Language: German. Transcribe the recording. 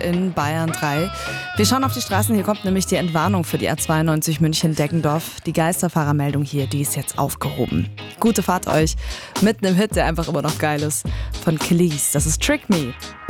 in Bayern 3. Wir schauen auf die Straßen, hier kommt nämlich die Entwarnung für die A92 München-Deggendorf. Die Geisterfahrermeldung hier, die ist jetzt aufgehoben. Gute Fahrt euch mit einem Hit, der einfach immer noch geil ist. Von Kelis, das ist Trick Me.